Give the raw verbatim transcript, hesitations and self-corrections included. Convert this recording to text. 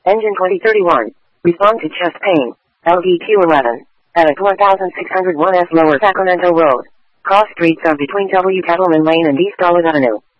Engine twenty thirty-one. Respond to chest pain. L D Q eleven. At one thousand six hundred one S Lower Sacramento Road. Cross streets of between W. Kettleman Lane and East Olive Avenue.